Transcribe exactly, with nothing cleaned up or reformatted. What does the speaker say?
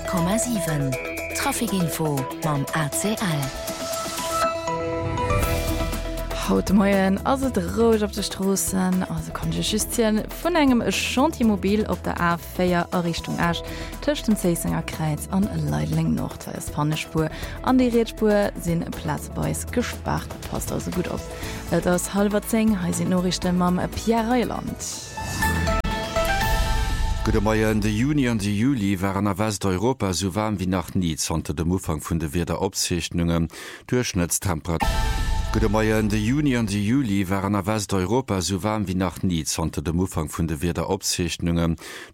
Komma sieben Trafikinfo mam A C L. Haut Moien as et Roch op de Strossen, also kann je justien vun engem e Chantiimobil op der A vier a Richtung Asch tëcht dem Zeisinger Kreiz an Leidling Nordweis Pannespur. An die Reetspur sinn Platzbeis gespacht, passt also gut op. Et ass halber zeng ha sinn Norrichte mam Pierre Reiland. Gute Meier in de Juni an die Juli waren a Westeuropa so warm wie nach nie zonte dem Ufang vun de Weder Opsichtungen Durchschnittstemperatur. Gute Meier in de Juni an die Juli waren a Westeuropa so warm wie nach nie zonte dem Ufang vun de Weder Opsichtungen